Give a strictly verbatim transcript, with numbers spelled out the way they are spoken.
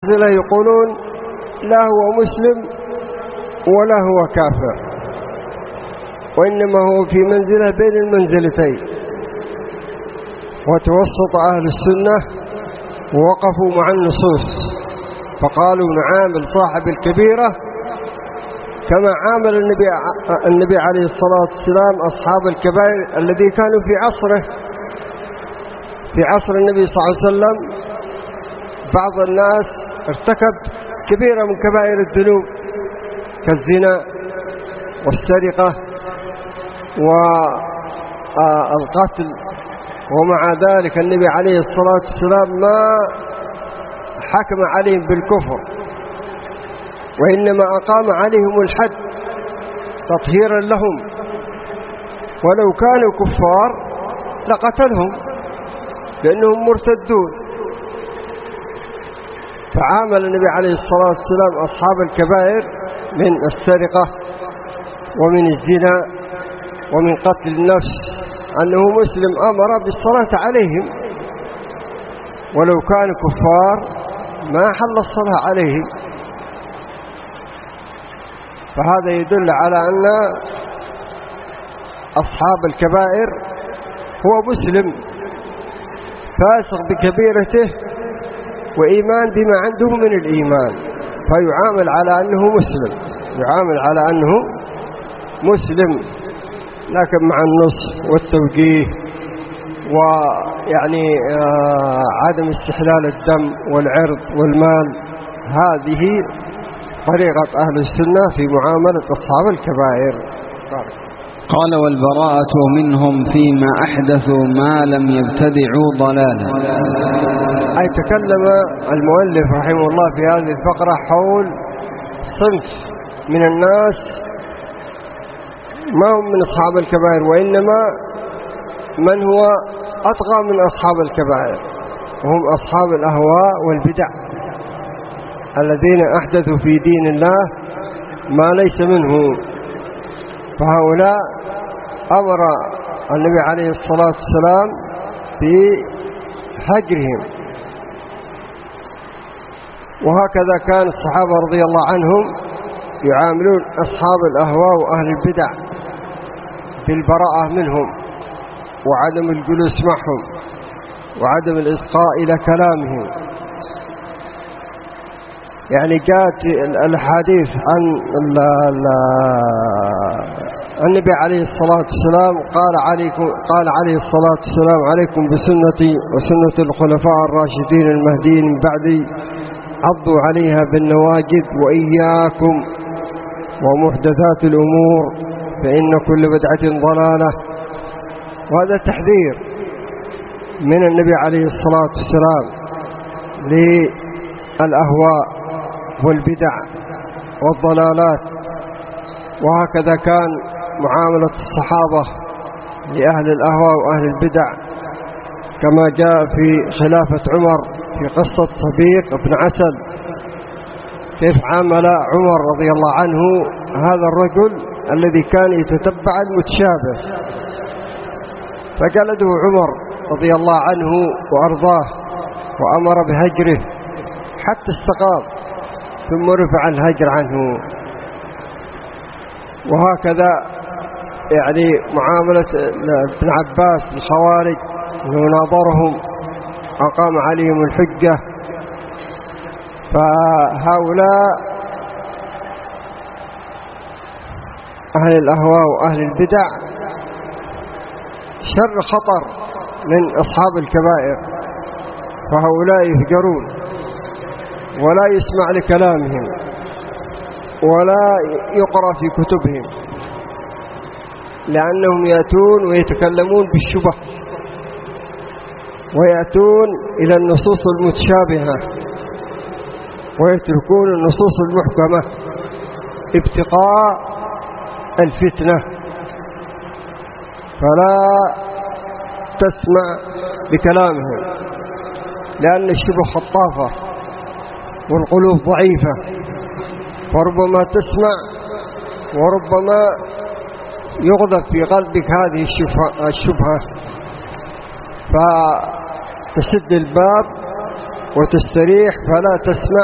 المعتزلة يقولون لا هو مسلم ولا هو كافر، وإنما هو في منزلة بين المنزلتين. وتوسط أهل السنة ووقفوا مع النصوص فقالوا نعامل صاحب الكبيرة كما عامل النبي, النبي عليه الصلاة والسلام أصحاب الكبائر الذي كانوا في عصره. في عصر النبي صلى الله عليه وسلم بعض الناس ارتكب كبيرة من كبائر الذنوب كالزنا والسرقة والقتل، ومع ذلك النبي عليه الصلاة والسلام ما حكم عليهم بالكفر، وإنما أقام عليهم الحد تطهيرا لهم، ولو كانوا كفار لقتلهم لأنهم مرتدون. فعامل النبي عليه الصلاة والسلام أصحاب الكبائر من السرقة ومن الزنا ومن قتل النفس أنه مسلم أمر بالصلاة عليهم، ولو كانوا كفار ما حل الصلاة عليهم. فهذا يدل على أن أصحاب الكبائر هو مسلم فاسق بكبيرته وإيمان بما عنده من الإيمان، فيعامل على أنه مسلم، يعامل على أنه مسلم، لكن مع النصح والتوجيه ويعني آه عدم استحلال الدم والعرض والمال. هذه طريقة أهل السنة في معاملة أصحاب الكبائر. قال والبراءة منهم فيما أحدثوا ما لم يبتدعوا ضلالا. أي تكلم المؤلف رحمه الله في هذه الفقرة حول صنف من الناس ما هم من أصحاب الكبائر، وإنما من هو أطغى من أصحاب الكبائر، وهم أصحاب الأهواء والبدع الذين أحدثوا في دين الله ما ليس منه. فهؤلاء أمر النبي عليه الصلاة والسلام بهجرهم، وهكذا كان الصحابة رضي الله عنهم يعاملون أصحاب الأهواء وأهل البدع بالبراءة منهم وعدم الجلوس معهم وعدم الإصغاء إلى كلامهم. يعني جاءت الحديث عن النبي عليه الصلاة والسلام قال عليكم قال عليه الصلاة والسلام عليكم بسنتي وسنة الخلفاء الراشدين المهديين من بعدي عضوا عليها بالنواجذ وإياكم ومحدثات الأمور فإن كل بدعة ضلالة. وهذا تحذير من النبي عليه الصلاة والسلام للأهواء والبدع والضلالات. وهكذا كان معاملة الصحابة لأهل الأهواء وأهل البدع، كما جاء في خلافة عمر في قصة صبيق بن عسل، كيف عامل عمر رضي الله عنه هذا الرجل الذي كان يتتبع المتشابه، فجلده عمر رضي الله عنه وأرضاه وأمر بهجره حتى استقام، ثم رفع الهجر عنه. وهكذا يعني معاملة ابن عباس الخوارج وناظرهم أقام عليهم الحجة. فهؤلاء أهل الأهواء وأهل البدع شر خطر من أصحاب الكبائر، فهؤلاء يهجرون ولا يسمع لكلامهم ولا يقرأ في كتبهم، لأنهم يأتون ويتكلمون بالشبه ويأتون إلى النصوص المتشابهة ويتركون النصوص المحكمة ابتغاء الفتنة. فلا تسمع بكلامهم لأن الشبه خطافة والقلوب ضعيفة، فربما تسمع وربما يغذف في قلبك هذه الشبهة فتسد الباب وتستريح فلا تسمع